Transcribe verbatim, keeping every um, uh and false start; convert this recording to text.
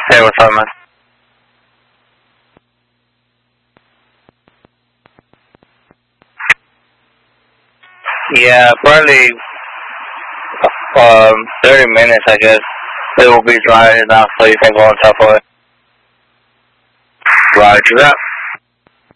Hey, what's up, man? Yeah, probably um, thirty minutes, I guess. It will be dry enough so you can go on top of it. Roger that.